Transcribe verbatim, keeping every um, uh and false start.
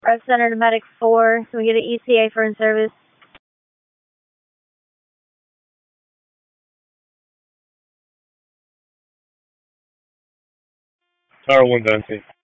Rep Center to Medic four. Can we get an E T A for in service? Tower one, Venti.